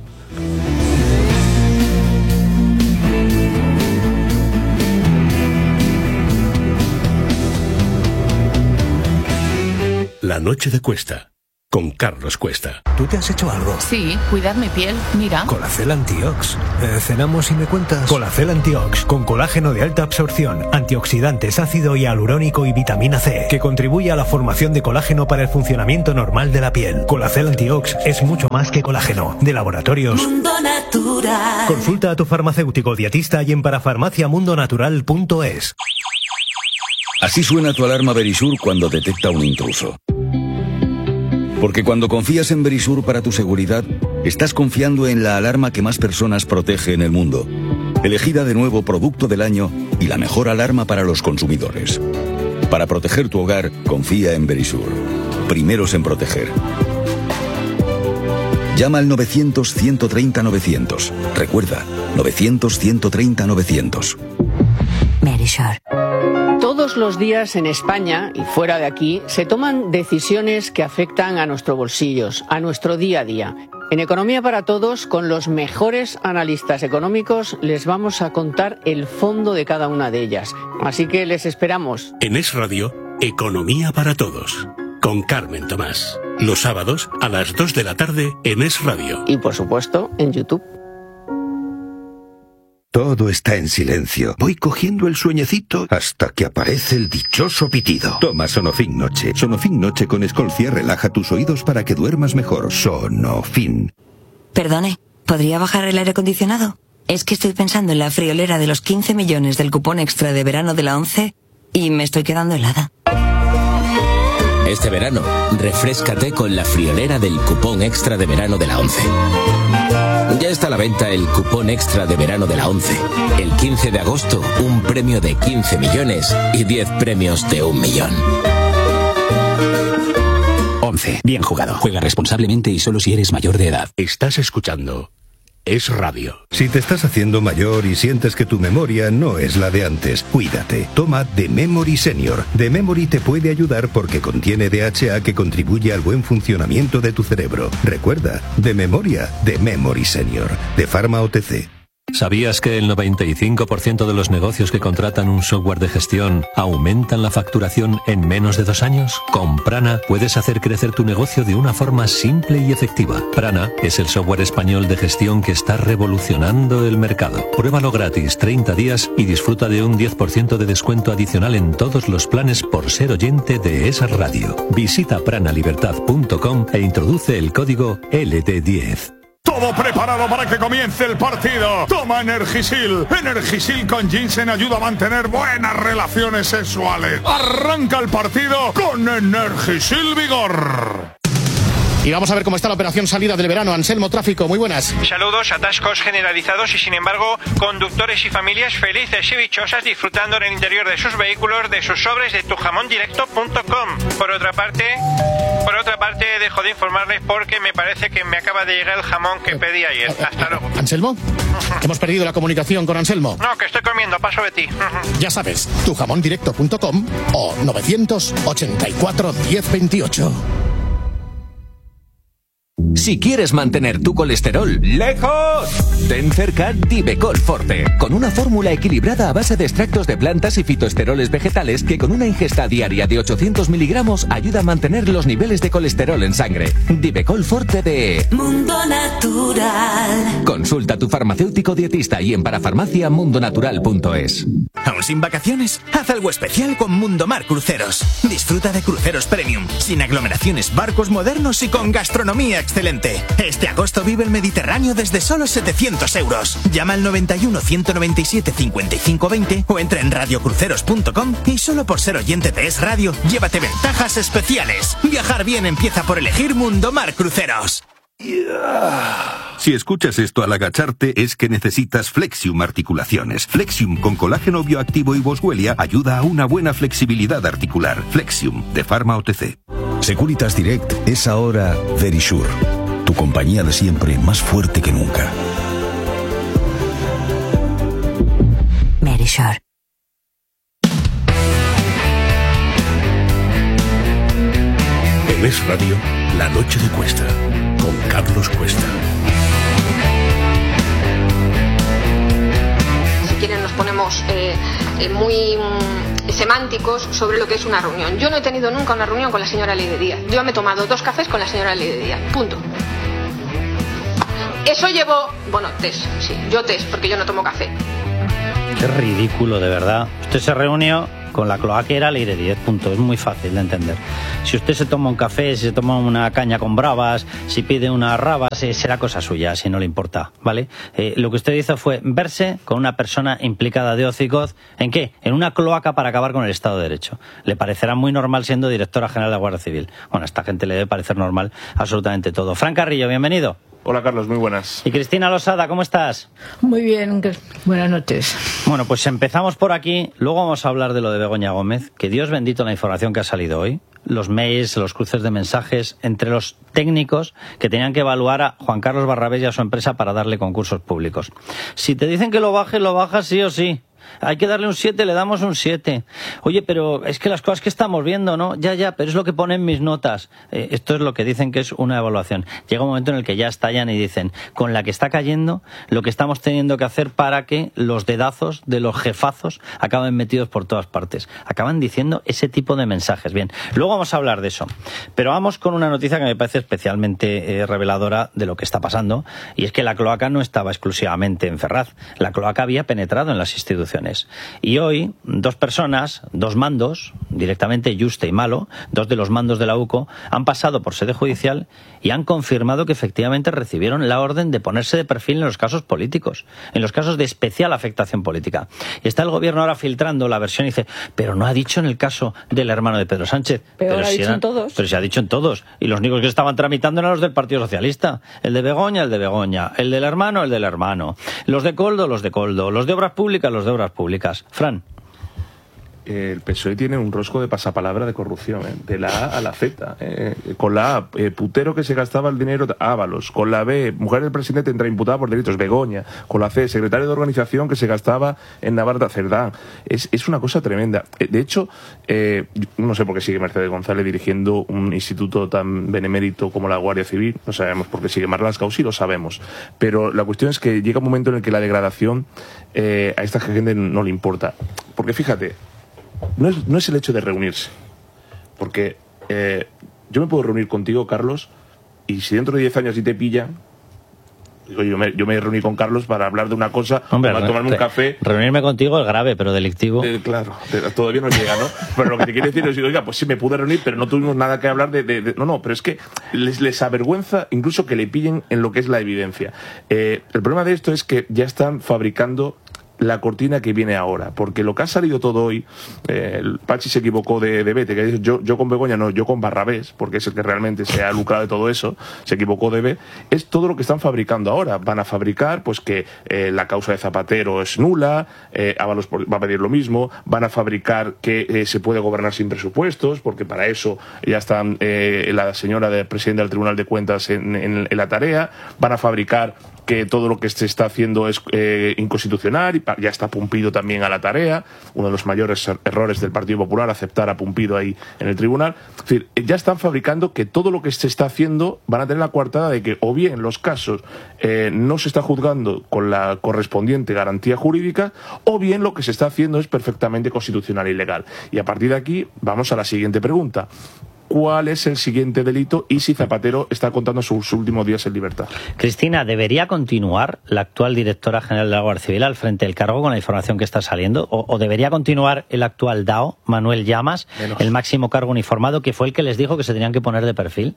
La noche de Cuesta, con Carlos Cuesta. ¿Tú te has hecho algo? Sí, cuidar mi piel, mira. Colacel Antiox. Eh, ¿Cenamos y me cuentas? Colacel Antiox, con colágeno de alta absorción, antioxidantes, ácido hialurónico y vitamina C, que contribuye a la formación de colágeno para el funcionamiento normal de la piel. Colacel Antiox es mucho más que colágeno. De laboratorios Mundo Natural. Consulta a tu farmacéutico dietista y en parafarmacia mundo natural punto es. Así suena tu alarma Verisur cuando detecta un intruso. Porque cuando confías en Verisur para tu seguridad, estás confiando en la alarma que más personas protege en el mundo. Elegida de nuevo Producto del Año y la mejor alarma para los consumidores. Para proteger tu hogar, confía en Verisur. Primeros en proteger. Llama al novecientos, ciento treinta, novecientos. Recuerda, novecientos, ciento treinta, novecientos. Verisur. Todos los días en España y fuera de aquí se toman decisiones que afectan a nuestros bolsillos, a nuestro día a día. En Economía para Todos, con los mejores analistas económicos, les vamos a contar el fondo de cada una de ellas. Así que les esperamos. En Es Radio, Economía para Todos, con Carmen Tomás. Los sábados a las dos de la tarde en Es Radio. Y por supuesto, en YouTube. Todo está en silencio. Voy cogiendo el sueñecito hasta que aparece el dichoso pitido. Toma Sonofin Noche. Sonofin Noche con Escolcia relaja tus oídos para que duermas mejor. Sonofin. Perdone, ¿podría bajar el aire acondicionado? Es que estoy pensando en la friolera de los quince millones del cupón extra de verano de la ONCE y me estoy quedando helada. Este verano, refréscate con la friolera del cupón extra de verano de la ONCE. Ya está a la venta el cupón extra de verano de la ONCE. El quince de agosto, un premio de quince millones y diez premios de un millón. ONCE. Bien jugado. Juega responsablemente y solo si eres mayor de edad. Estás escuchando Es Radio. Si te estás haciendo mayor y sientes que tu memoria no es la de antes, cuídate. Toma The Memory Senior. The Memory te puede ayudar porque contiene D H A que contribuye al buen funcionamiento de tu cerebro. Recuerda, de memoria, The Memory Senior. De Pharma O T C. ¿Sabías que el noventa y cinco por ciento de los negocios que contratan un software de gestión aumentan la facturación en menos de dos años? Con Prana puedes hacer crecer tu negocio de una forma simple y efectiva. Prana es el software español de gestión que está revolucionando el mercado. Pruébalo gratis treinta días y disfruta de un diez por ciento de descuento adicional en todos los planes por ser oyente de Es Radio. Visita pranalibertad punto com e introduce el código L D diez. Todo preparado para que comience el partido. Toma Energisil. Energisil con ginseng ayuda a mantener buenas relaciones sexuales. Arranca el partido con Energisil Vigor. Y vamos a ver cómo está la operación salida del verano. Anselmo Tráfico, muy buenas. Saludos, atascos generalizados y sin embargo conductores y familias felices y dichosas disfrutando en el interior de sus vehículos de sus sobres de tu jamón directo punto com. Por otra parte, por otra parte dejo de informarles porque me parece que me acaba de llegar el jamón que pedí ayer. Hasta luego. ¿Anselmo? Hemos perdido la comunicación con Anselmo. No, que estoy comiendo, paso de ti. Ya sabes, tu jamón directo punto com o novecientos ochenta y cuatro diez veintiocho. Si quieres mantener tu colesterol lejos, ten cerca Divecol Forte, con una fórmula equilibrada a base de extractos de plantas y fitoesteroles vegetales que con una ingesta diaria de ochocientos miligramos ayuda a mantener los niveles de colesterol en sangre. Divecol Forte de Mundo Natural. Consulta a tu farmacéutico dietista y en parafarmacia mundo natural punto es. ¿Aún sin vacaciones? Haz algo especial con Mundomar Cruceros. Disfruta de cruceros premium, sin aglomeraciones, barcos modernos y con gastronomía excelente. Este agosto vive el Mediterráneo desde solo setecientos euros. Llama al noventa y uno, ciento noventa y siete, cincuenta y cinco veinte o entra en radio cruceros punto com y solo por ser oyente de Es Radio, llévate ventajas especiales. Viajar bien empieza por elegir Mundomar Cruceros. Si escuchas esto al agacharte es que necesitas Flexium Articulaciones. Flexium con colágeno bioactivo y boswellia ayuda a una buena flexibilidad articular. Flexium de Pharma O T C. Securitas Direct es ahora Verisure, tu compañía de siempre más fuerte que nunca. Verisure. En Es Radio, La Noche de Cuesta, con Carlos Cuesta. Si quieren nos ponemos eh, eh, muy mm, semánticos sobre lo que es una reunión. Yo no he tenido nunca una reunión con la señora Ley de Díaz. Yo me he tomado dos cafés con la señora Ley de Díaz. Punto. Eso llevo... Bueno, test, sí. Yo test, porque yo no tomo café. Qué ridículo, de verdad. Usted se reunió con la cloaquera Leire diez, punto. Es muy fácil de entender. Si usted se toma un café, si se toma una caña con bravas, si pide unas rabas, eh, será cosa suya, si no le importa, ¿vale? Eh, lo que usted hizo fue verse con una persona implicada de hocicoz, ¿en qué? En una cloaca para acabar con el Estado de Derecho. Le parecerá muy normal siendo directora general de la Guardia Civil. Bueno, a esta gente le debe parecer normal absolutamente todo. Fran Carrillo, bienvenido. Hola Carlos, muy buenas. Y Cristina Losada, ¿cómo estás? Muy bien, buenas noches. Bueno, pues empezamos por aquí, luego vamos a hablar de lo de Begoña Gómez, que Dios bendito la información que ha salido hoy, los mails, los cruces de mensajes entre los técnicos que tenían que evaluar a Juan Carlos Barrabés y a su empresa para darle concursos públicos. Si te dicen que lo bajes, lo bajas sí o sí. Hay que darle un siete, le damos un siete. Oye, pero es que las cosas que estamos viendo, ¿no? Ya, ya, pero es lo que ponen mis notas. Eh, esto es lo que dicen que es una evaluación. Llega un momento en el que ya estallan y dicen, con la que está cayendo, lo que estamos teniendo que hacer para que los dedazos de los jefazos acaben metidos por todas partes. Acaban diciendo ese tipo de mensajes. Bien, luego vamos a hablar de eso. Pero vamos con una noticia que me parece especialmente eh, reveladora de lo que está pasando, y es que la cloaca no estaba exclusivamente en Ferraz. La cloaca había penetrado en las instituciones. Y hoy, dos personas, dos mandos, directamente Yuste y Malo, dos de los mandos de la U C O, han pasado por sede judicial y han confirmado que efectivamente recibieron la orden de ponerse de perfil en los casos políticos, en los casos de especial afectación política. Y está el gobierno ahora filtrando la versión y dice, pero no ha dicho en el caso del hermano de Pedro Sánchez. Pero, pero ha si dicho eran, en todos. Pero se ha dicho en todos. Y los únicos que estaban tramitando eran los del Partido Socialista. El de Begoña, el de Begoña. El del hermano, el del hermano. Los de Coldo, los de Coldo. Los de Obras Públicas, los de Obras Públicas. Fran. eh, el P S O E tiene un rosco de pasapalabra de corrupción, ¿eh? De la A a la Z. Eh, con la A, eh, putero que se gastaba el dinero, Ábalos. Con la B, mujer del presidente entra imputada por delitos, Begoña. Con la C, secretario de organización que se gastaba en Navarra, Cerdán. Es, es una cosa tremenda. De hecho, eh, no sé por qué sigue Mercedes González dirigiendo un instituto tan benemérito como la Guardia Civil. No sabemos por qué sigue Marlaska, o sí lo sabemos. Pero la cuestión es que llega un momento en el que la degradación eh, a esta gente no le importa. Porque fíjate, no es, no es el hecho de reunirse. Porque eh, yo me puedo reunir contigo, Carlos, y si dentro de diez años sí te pillan, digo, yo me, yo me reuní con Carlos para hablar de una cosa, Hombre, para tomarme un café. Reunirme contigo es grave, pero delictivo. Eh, claro, todavía no llega, ¿no? Pero lo que te quiero decir es, oiga, pues sí me pude reunir, pero no tuvimos nada que hablar de... de, de no, no, pero es que les, les avergüenza incluso que le pillen en lo que es la evidencia. Eh, el problema de esto es que ya están fabricando la cortina que viene ahora, porque lo que ha salido todo hoy, eh, el Pachi se equivocó de, de Bete, que dice yo, yo con Begoña no, yo con Barrabés, porque es el que realmente se ha lucrado de todo eso, se equivocó de B, es todo lo que están fabricando ahora. Van a fabricar pues que eh, la causa de Zapatero es nula, eh, Ábalos va a pedir lo mismo, van a fabricar que eh, se puede gobernar sin presupuestos, porque para eso ya están eh, la señora de presidenta del Tribunal de Cuentas en, en, en la tarea, van a fabricar que todo lo que se está haciendo es eh, inconstitucional, y ya está Pumpido también a la tarea, uno de los mayores errores del Partido Popular, aceptar a Pumpido ahí en el tribunal. Es decir, ya están fabricando que todo lo que se está haciendo van a tener la coartada de que o bien los casos eh, no se está juzgando con la correspondiente garantía jurídica, o bien lo que se está haciendo es perfectamente constitucional y legal. Y a partir de aquí vamos a la siguiente pregunta. ¿Cuál es el siguiente delito y si Zapatero está contando sus últimos días en libertad? Cristina, ¿debería continuar la actual directora general de la Guardia Civil al frente del cargo con la información que está saliendo? ¿O, o debería continuar el actual D A O, Manuel Llamas, Menos. el máximo cargo uniformado, que fue el que les dijo que se tenían que poner de perfil?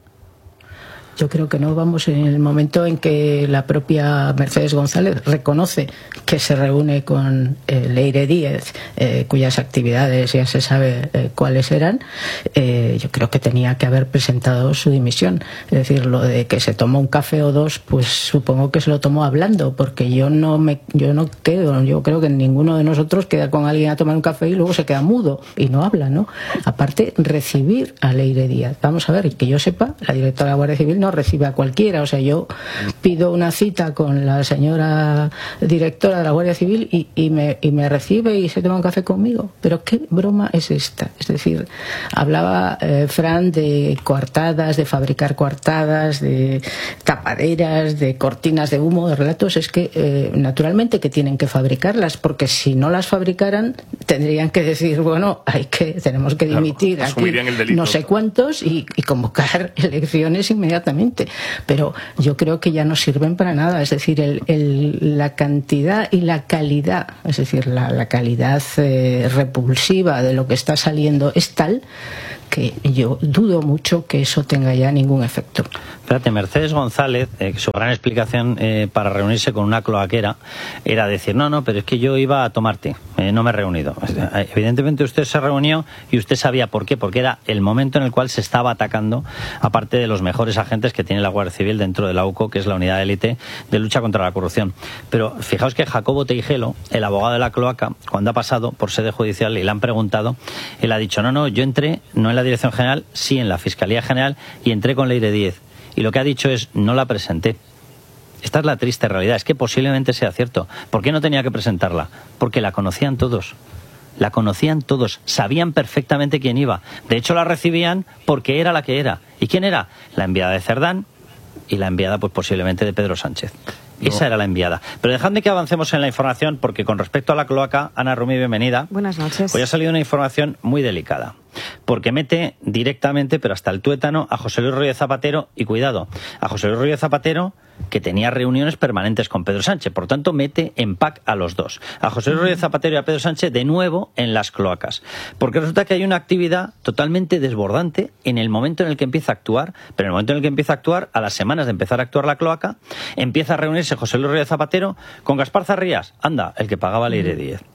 Yo creo que no vamos en el momento en que la propia Mercedes González reconoce que se reúne con eh, Leire Díez, eh, cuyas actividades ya se sabe eh, cuáles eran. Eh, yo creo que tenía que haber presentado su dimisión. Es decir, lo de que se tomó un café o dos, pues supongo que se lo tomó hablando, porque yo no me, yo no quedo, yo creo que ninguno de nosotros queda con alguien a tomar un café y luego se queda mudo y no habla, ¿no? Aparte, recibir a Leire Díez. Vamos a ver, que yo sepa, la directora de la Guardia Civil no recibe a cualquiera. O sea, yo pido una cita con la señora directora de la Guardia Civil y, y, me, y me recibe y se toma un café conmigo. Pero ¿qué broma es esta? Es decir, hablaba eh, Fran de coartadas, de fabricar coartadas, de tapaderas, de cortinas de humo, de relatos. Es que eh, naturalmente que tienen que fabricarlas, porque si no las fabricaran tendrían que decir, bueno, hay que tenemos que dimitir claro, aquí no sé cuántos y, y convocar elecciones inmediatamente. Pero yo creo que ya no sirven para nada. Es decir, el, el, la cantidad y la calidad, es decir, la, la calidad eh, repulsiva de lo que está saliendo es tal que yo dudo mucho que eso tenga ya ningún efecto. Fíjate, Mercedes González, eh, su gran explicación eh, para reunirse con una cloaquera era decir, no, no, pero es que yo iba a tomarte, eh, no me he reunido. Evidentemente usted se reunió y usted sabía por qué, porque era el momento en el cual se estaba atacando a parte de los mejores agentes que tiene la Guardia Civil dentro de la U C O, que es la unidad de élite de lucha contra la corrupción. Pero fijaos que Jacobo Teijelo, el abogado de la cloaca, cuando ha pasado por sede judicial y le han preguntado, él ha dicho, no, no, yo entré, no en la Dirección General, sí en la Fiscalía General, y entré con Leire Díez. Y lo que ha dicho es, no la presenté. Esta es la triste realidad, es que posiblemente sea cierto. ¿Por qué no tenía que presentarla? Porque la conocían todos. La conocían todos, sabían perfectamente quién iba. De hecho, la recibían porque era la que era. ¿Y quién era? La enviada de Cerdán y la enviada, pues posiblemente, de Pedro Sánchez. No. Esa era la enviada. Pero dejadme que avancemos en la información, porque con respecto a la cloaca, Ana Rumi, bienvenida. Buenas noches. Hoy ha salido una información muy delicada, porque mete directamente, pero hasta el tuétano, a José Luis Rodríguez Zapatero, y cuidado, a José Luis Rodríguez Zapatero, que tenía reuniones permanentes con Pedro Sánchez, por tanto mete en pack a los dos, a José Luis Rodríguez Zapatero y a Pedro Sánchez de nuevo en las cloacas, porque resulta que hay una actividad totalmente desbordante en el momento en el que empieza a actuar, pero en el momento en el que empieza a actuar, a las semanas de empezar a actuar la cloaca, empieza a reunirse José Luis Rodríguez Zapatero con Gaspar Zarrías, anda, el que pagaba Leire Díez,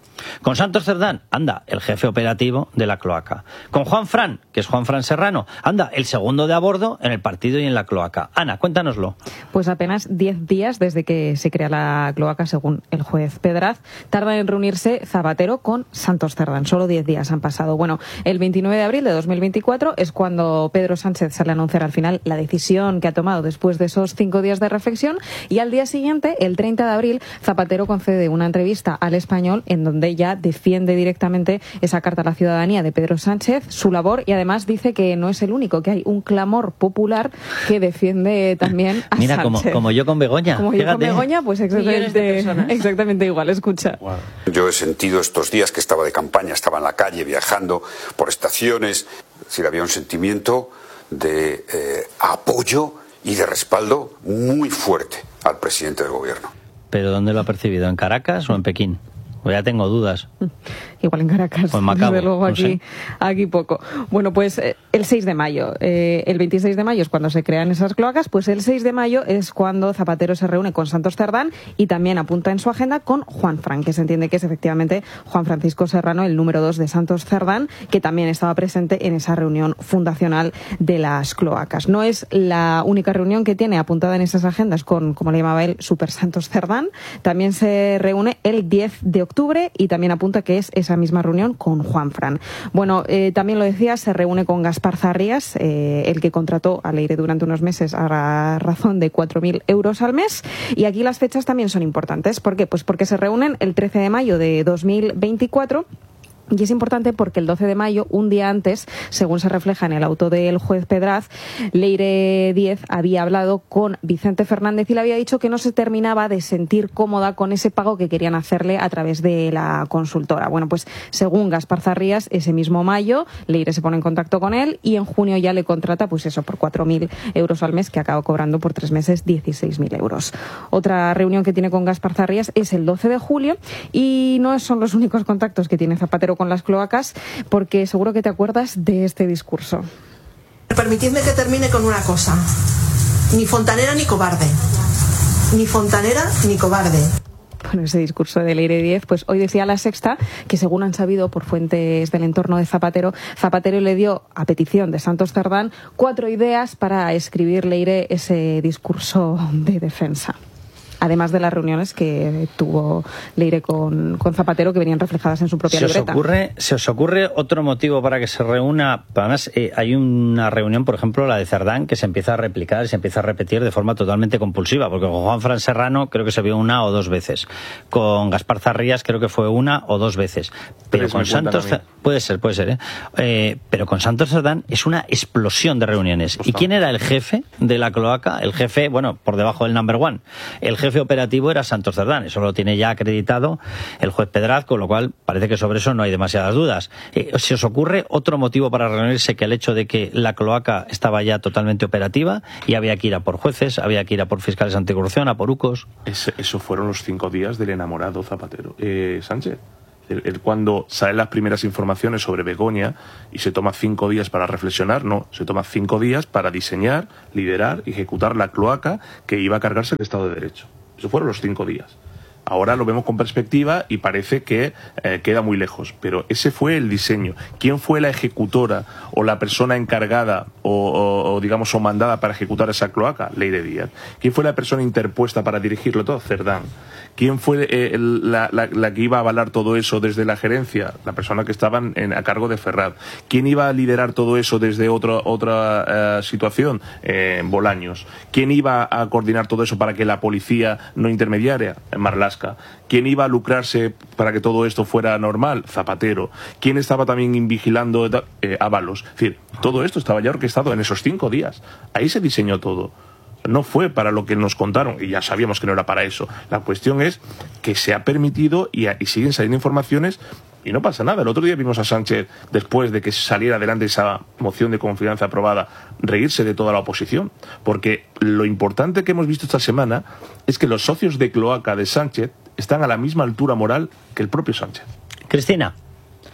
Con Santos Cerdán, anda, el jefe operativo de la cloaca. Con Juan Fran, que es Juan Fran Serrano, anda, el segundo de a bordo en el partido y en la cloaca. Ana, cuéntanoslo. Pues apenas diez días desde que se crea la cloaca, según el juez Pedraz, tarda en reunirse Zapatero con Santos Cerdán. Solo diez días han pasado. Bueno, el veintinueve de abril de dos mil veinticuatro es cuando Pedro Sánchez sale a anunciar al final la decisión que ha tomado después de esos cinco días de reflexión, y al día siguiente, el treinta de abril, Zapatero concede una entrevista al Español en donde ya defiende directamente esa carta a la ciudadanía de Pedro Sánchez, su labor, y además dice que no es el único, que hay un clamor popular que defiende también a Mira, Sánchez. Como, como yo con Begoña. Como Fíjate. yo con Begoña, pues exactamente, exactamente igual, escucha. Wow. Yo he sentido estos días que estaba de campaña, estaba en la calle viajando por estaciones, es decir, había un sentimiento de eh, apoyo y de respaldo muy fuerte al presidente del gobierno. ¿Pero dónde lo ha percibido? ¿En Caracas o en Pekín? Pues ya tengo dudas. Igual en Caracas, o en Macao, desde luego no aquí, sé. aquí poco. Bueno, pues eh, el seis de mayo, eh, el veintiséis de mayo es cuando se crean esas cloacas, pues el seis de mayo es cuando Zapatero se reúne con Santos Cerdán y también apunta en su agenda con Juan Fran, que se entiende que es efectivamente Juan Francisco Serrano, el número dos de Santos Cerdán, que también estaba presente en esa reunión fundacional de las cloacas. No es la única reunión que tiene apuntada en esas agendas con, como le llamaba él, Super Santos Cerdán. También se reúne el diez de octubre y también apunta que es esa misma reunión con Juan Fran. Bueno, eh, también lo decía, se reúne con Gaspar Zarrías, eh, el que contrató a Leire durante unos meses a razón de cuatro mil euros al mes. Y aquí las fechas también son importantes. ¿Por qué? Pues porque se reúnen el trece de mayo de dos mil veinticuatro. Y es importante porque el doce de mayo, un día antes, según se refleja en el auto del juez Pedraz, Leire Díez había hablado con Vicente Fernández y le había dicho que no se terminaba de sentir cómoda con ese pago que querían hacerle a través de la consultora. Bueno, pues según Gaspar Zarrías, ese mismo mayo, Leire se pone en contacto con él y en junio ya le contrata, pues eso, por cuatro mil euros al mes, que acaba cobrando por tres meses dieciséis mil euros. Otra reunión que tiene con Gaspar Zarrías es el doce de julio y no son los únicos contactos que tiene Zapatero con las cloacas, porque seguro que te acuerdas de este discurso. Permitidme que termine con una cosa. Ni fontanera ni cobarde. Ni fontanera ni cobarde. Bueno, ese discurso de Leire Díez, pues hoy decía La Sexta que, según han sabido por fuentes del entorno de Zapatero, Zapatero le dio, a petición de Santos Cerdán, cuatro ideas para escribir Leire ese discurso de defensa. Además de las reuniones que tuvo Leire con, con Zapatero, que venían reflejadas en su propia ¿Se os libreta. Ocurre, ¿Se os ocurre otro motivo para que se reúna? Además, eh, hay una reunión, por ejemplo, la de Cerdán, que se empieza a replicar y se empieza a repetir de forma totalmente compulsiva, porque con Juan Fran Serrano creo que se vio una o dos veces. Con Gaspar Zarrías creo que fue una o dos veces. Pero con Santos... Puede ser, puede ser, ¿eh? Eh, pero con Santos Cerdán es una explosión de reuniones. ¿Y quién era el jefe de la cloaca? El jefe, bueno, por debajo del number one. El jefe operativo era Santos Cerdán. Eso lo tiene ya acreditado el juez Pedraz, con lo cual parece que sobre eso no hay demasiadas dudas. Eh, ¿Se os ocurre otro motivo para reunirse que el hecho de que la cloaca estaba ya totalmente operativa y había que ir a por jueces, había que ir a por fiscales anticorrupción, a por ucos? Es, eso fueron los cinco días del enamorado Zapatero. Eh, Sánchez. El, el, cuando salen las primeras informaciones sobre Begoña y se toma cinco días para reflexionar, no, se toma cinco días para diseñar, liderar y ejecutar la cloaca que iba a cargarse el Estado de Derecho. Esos fueron los cinco días. Ahora lo vemos con perspectiva y parece que eh, queda muy lejos, pero ese fue el diseño. ¿Quién fue la ejecutora o la persona encargada o, o, o digamos o mandada para ejecutar esa cloaca? Leire Díez. ¿Quién fue la persona interpuesta para dirigirlo todo? Cerdán. ¿Quién fue eh, el, la, la, la que iba a avalar todo eso desde la gerencia? La persona que estaba en, a cargo de Ferraz. ¿Quién iba a liderar todo eso desde otra otra eh, situación? Eh, Bolaños. ¿Quién iba a coordinar todo eso para que la policía no intermediara? Marlaska. ¿Quién iba a lucrarse para que todo esto fuera normal? Zapatero. ¿Quién estaba también vigilando? Eh, Ábalos. Es decir, todo esto estaba ya orquestado en esos cinco días. Ahí se diseñó todo. No fue para lo que nos contaron, y ya sabíamos que no era para eso. La cuestión es que se ha permitido y, a, y siguen saliendo informaciones y no pasa nada. El otro día vimos a Sánchez, después de que saliera adelante esa moción de confianza aprobada, reírse de toda la oposición. Porque lo importante que hemos visto esta semana es que los socios de cloaca de Sánchez están a la misma altura moral que el propio Sánchez. Cristina.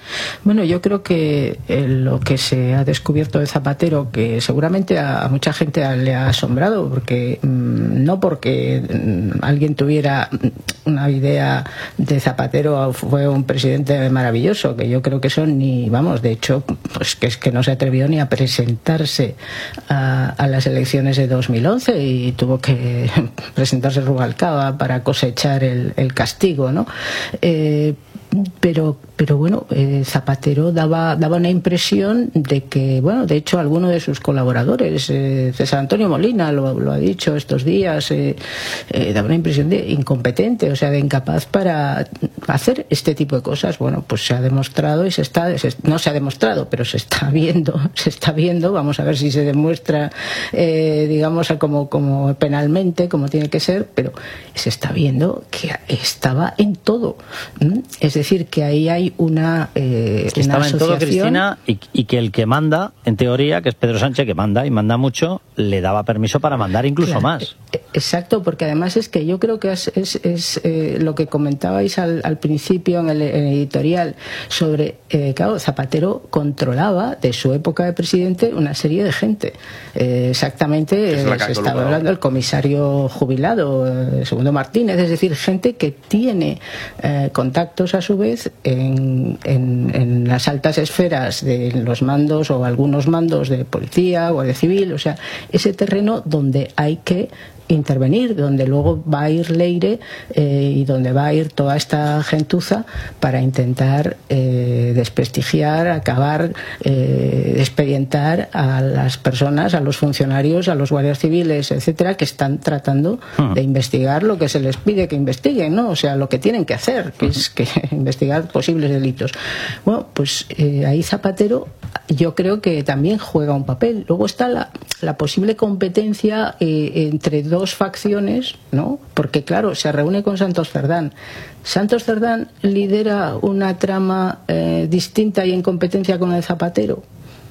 Bueno, yo creo que eh, lo que se ha descubierto de Zapatero, que seguramente a, a mucha gente le ha asombrado, porque mmm, no porque mmm, alguien tuviera una idea de Zapatero fue un presidente maravilloso, que yo creo que eso ni, vamos, de hecho, pues que es que no se atrevió ni a presentarse a, a las elecciones de dos mil once y tuvo que presentarse Rubalcaba para cosechar el, el castigo, ¿no? Eh, pero pero bueno, eh, Zapatero daba daba una impresión de que, bueno, de hecho alguno de sus colaboradores, eh, César Antonio Molina lo, lo ha dicho estos días, eh, eh, daba una impresión de incompetente, o sea, de incapaz para hacer este tipo de cosas. Bueno, pues se ha demostrado y se está, se, no se ha demostrado, pero se está viendo, se está viendo, vamos a ver si se demuestra, eh, digamos, como, como penalmente, como tiene que ser, pero se está viendo que estaba en todo. ¿Mm? Es decir, que ahí hay una, eh, que una estaba asociación... en todo, Cristina, y, y que el que manda, en teoría, que es Pedro Sánchez, que manda y manda mucho, le daba permiso para mandar incluso Claro, más. Exacto, porque además es que yo creo que es, es, es eh, lo que comentabais al, al principio en el, en el editorial sobre, eh, claro, Zapatero controlaba de su época de presidente una serie de gente. Eh, exactamente, eh, se estaba hablando del comisario jubilado, eh, Segundo Martínez, es decir, gente que tiene eh, contactos a su vez en, en, en las altas esferas de los mandos o algunos mandos de policía o de civil, o sea, ese terreno donde hay que intervenir, donde luego va a ir Leire eh, y donde va a ir toda esta gentuza para intentar eh, desprestigiar, acabar, eh, expedientar a las personas, a los funcionarios, a los guardias civiles, etcétera, que están tratando uh-huh. de investigar lo que se les pide que investiguen, ¿no? O sea, lo que tienen que hacer, que uh-huh. es que investigar posibles delitos. Bueno, pues eh, ahí Zapatero yo creo que también juega un papel. Luego está la, la posible competencia eh, entre dos facciones, ¿no? Porque claro, se reúne con Santos Cerdán. Santos Cerdán lidera una trama eh, distinta y en competencia con la de Zapatero.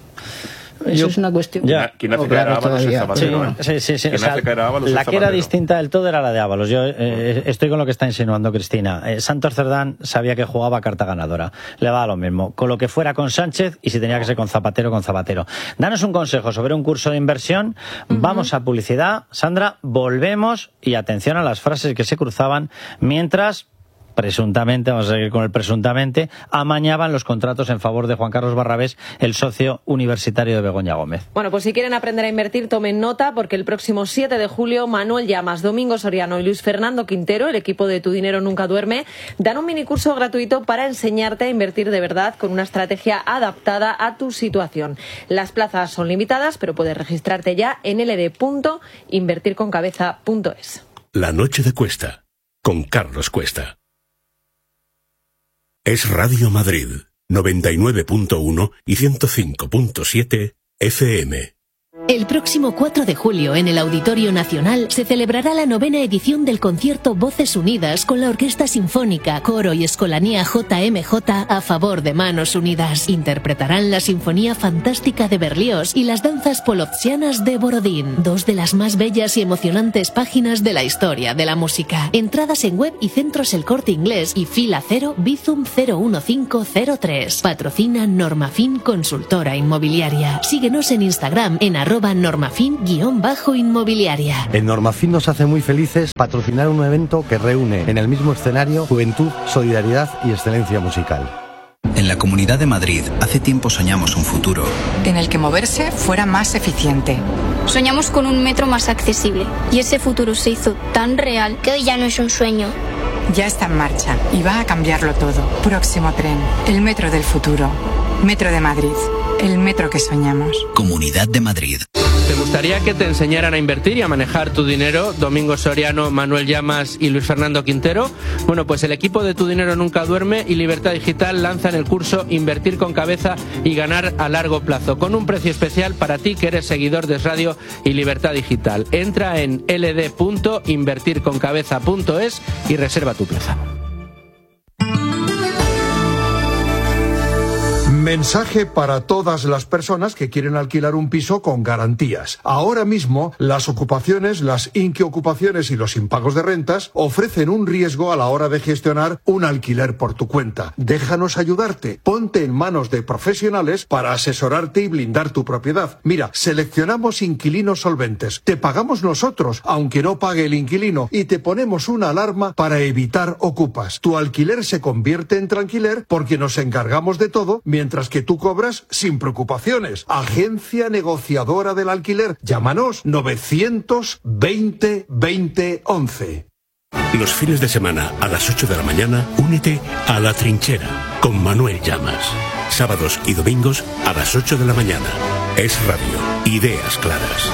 Eso Yo, es una cuestión. Ya, quien hace caer a Ábalos es Zapatero. Sí, sí, sí. Quien O sea, hace caer a Ábalos la es que era Zapatero. distinta del todo era la de Ábalos. Yo eh, estoy con lo que está insinuando Cristina. Eh, Santos Cerdán sabía que jugaba carta ganadora. Le daba lo mismo. Con lo que fuera con Sánchez y si tenía que ser con Zapatero, con Zapatero. Danos un consejo sobre un curso de inversión. Uh-huh. Vamos a publicidad. Sandra, volvemos y atención a las frases que se cruzaban mientras... presuntamente, vamos a seguir con el presuntamente, amañaban los contratos en favor de Juan Carlos Barrabés, el socio universitario de Begoña Gómez. Bueno, pues si quieren aprender a invertir, tomen nota, porque el próximo siete de julio, Manuel Llamas, Domingo Soriano y Luis Fernando Quintero, el equipo de Tu Dinero Nunca Duerme, dan un minicurso gratuito para enseñarte a invertir de verdad con una estrategia adaptada a tu situación. Las plazas son limitadas, pero puedes registrarte ya en l d punto invertir con cabeza punto es. La noche de Cuesta, con Carlos Cuesta. Es Radio Madrid, noventa y nueve punto uno y ciento cinco punto siete F M. El próximo cuatro de julio, en el Auditorio Nacional, se celebrará la novena edición del concierto Voces Unidas con la Orquesta Sinfónica, Coro y Escolanía J M J a favor de Manos Unidas. Interpretarán la Sinfonía Fantástica de Berlioz y las danzas polozzianas de Borodín, dos de las más bellas y emocionantes páginas de la historia de la música. Entradas en web y centros El Corte Inglés y Fila Cero Bizum cero uno cinco cero tres. Patrocina Normafin Consultora Inmobiliaria. Síguenos en Instagram en arroba normafin-inmobiliaria. En Normafin nos hace muy felices patrocinar un evento que reúne en el mismo escenario juventud, solidaridad y excelencia musical. En la Comunidad de Madrid hace tiempo soñamos un futuro en el que moverse fuera más eficiente. Soñamos con un metro más accesible y ese futuro se hizo tan real que hoy ya no es un sueño. Ya está en marcha y va a cambiarlo todo. Próximo tren, el metro del futuro. Metro de Madrid, el metro que soñamos. Comunidad de Madrid. ¿Te gustaría que te enseñaran a invertir y a manejar tu dinero? Domingo Soriano, Manuel Llamas y Luis Fernando Quintero. Bueno, pues el equipo de Tu Dinero Nunca Duerme y Libertad Digital lanzan el curso Invertir con Cabeza y Ganar a Largo Plazo, con un precio especial para ti que eres seguidor de Radio y Libertad Digital. Entra en l d punto invertir con cabeza punto es y reserva tu plaza. Mensaje para todas las personas que quieren alquilar un piso con garantías. Ahora mismo, las ocupaciones, las inquiocupaciones y los impagos de rentas ofrecen un riesgo a la hora de gestionar un alquiler por tu cuenta. Déjanos ayudarte. Ponte en manos de profesionales para asesorarte y blindar tu propiedad. Mira, seleccionamos inquilinos solventes. Te pagamos nosotros, aunque no pague el inquilino, y te ponemos una alarma para evitar ocupas. Tu alquiler se convierte en tranquiler porque nos encargamos de todo, mientras Mientras que tú cobras sin preocupaciones. Agencia negociadora del alquiler. Llámanos novecientos veinte veinte once. Los fines de semana a las ocho de la mañana, únete a La Trinchera con Manuel Llamas. Sábados y domingos a las ocho de la mañana. Es Radio. Ideas claras.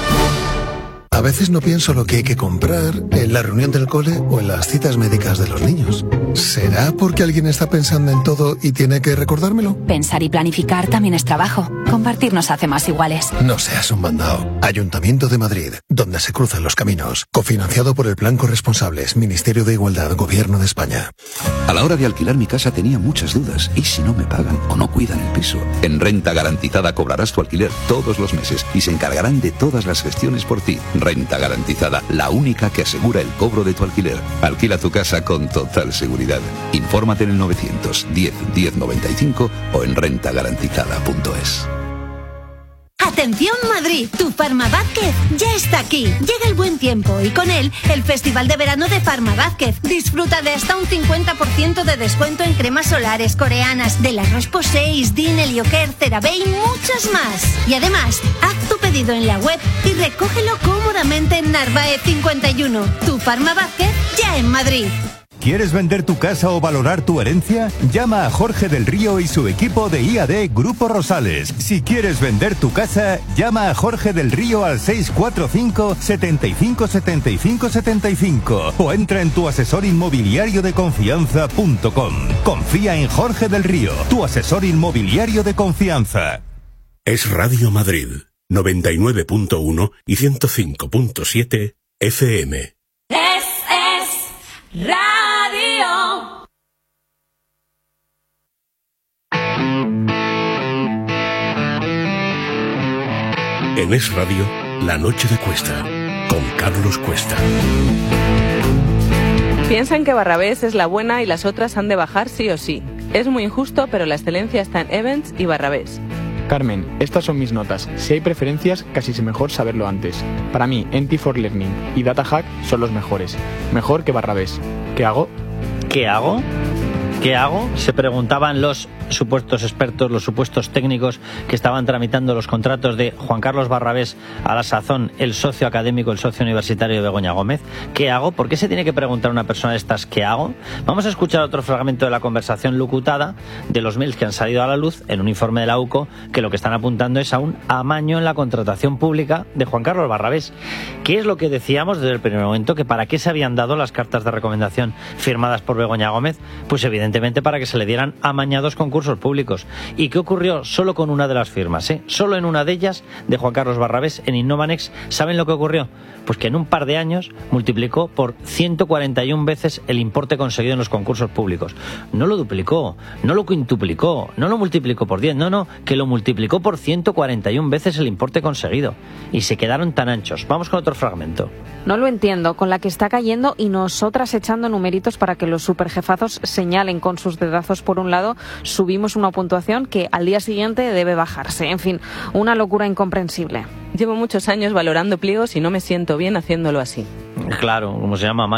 A veces no pienso lo que hay que comprar en la reunión del cole o en las citas médicas de los niños. ¿Será porque alguien está pensando en todo y tiene que recordármelo? Pensar y planificar también es trabajo. Compartir nos hace más iguales. No seas un mandado. Ayuntamiento de Madrid, donde se cruzan los caminos. Cofinanciado por el Plan Corresponsables, Ministerio de Igualdad, Gobierno de España. A la hora de alquilar mi casa tenía muchas dudas. ¿Y si no me pagan o no cuidan el piso? En Renta Garantizada cobrarás tu alquiler todos los meses y se encargarán de todas las gestiones por ti. Renta Garantizada, la única que asegura el cobro de tu alquiler. Alquila tu casa con total seguridad. Infórmate en el novecientos diez diez noventa y cinco o en renta garantizada punto es. Atención Madrid, tu Farma Vázquez ya está aquí. Llega el buen tiempo y con él el Festival de Verano de Farma Vázquez. Disfruta de hasta un cincuenta por ciento de descuento en cremas solares coreanas de la Roche-Posay, Din, Helioker, CeraVe y muchas más. Y además, haz tu pedido en la web y recógelo cómodamente en Narváez cincuenta y uno. Tu Farma Vázquez ya en Madrid. ¿Quieres vender tu casa o valorar tu herencia? Llama a Jorge del Río y su equipo de I A D Grupo Rosales. Si quieres vender tu casa, llama a Jorge del Río al seis cuatro cinco, setenta y cinco, setenta y cinco, setenta y cinco o entra en tu asesor inmobiliario de confianza punto com. Confía en Jorge del Río, tu asesor inmobiliario de confianza. Es Radio Madrid, noventa y nueve punto uno y ciento cinco punto siete F M. Es, es Radio. En Es Radio, La Noche de Cuesta, con Carlos Cuesta. Piensan que Barrabés es la buena y las otras han de bajar sí o sí. Es muy injusto, pero la excelencia está en Evans y Barrabés. Carmen, estas son mis notas. Si hay preferencias, casi es mejor saberlo antes. Para mí, N T for Learning y DataHack son los mejores. Mejor que Barrabés. ¿Qué hago? ¿Qué hago? ¿Qué hago? Se preguntaban los supuestos expertos, los supuestos técnicos que estaban tramitando los contratos de Juan Carlos Barrabés, a la sazón el socio académico, el socio universitario de Begoña Gómez. ¿Qué hago? ¿Por qué se tiene que preguntar una persona de estas qué hago? Vamos a escuchar otro fragmento de la conversación locutada de los mails que han salido a la luz en un informe de la U C O, que lo que están apuntando es a un amaño en la contratación pública de Juan Carlos Barrabés. ¿Qué es lo que decíamos desde el primer momento? Que para qué se habían dado las cartas de recomendación firmadas por Begoña Gómez, pues evidentemente para que se le dieran amañados concursos públicos. ¿Y qué ocurrió? Solo con una de las firmas, ¿eh? Solo en una de ellas, de Juan Carlos Barrabés, en Innovanex. ¿Saben lo que ocurrió? Pues que en un par de años multiplicó por ciento cuarenta y una veces el importe conseguido en los concursos públicos. No lo duplicó, no lo quintuplicó, no lo multiplicó por diez, no, no, que lo multiplicó por ciento cuarenta y una veces el importe conseguido. Y se quedaron tan anchos. Vamos con otro fragmento. No lo entiendo, con la que está cayendo y nosotras echando numeritos para que los superjefazos señalen con sus dedazos por un lado, subimos una puntuación que al día siguiente debe bajarse. En fin, una locura incomprensible. Llevo muchos años valorando pliegos y no me siento bien haciéndolo así. Claro, como se llama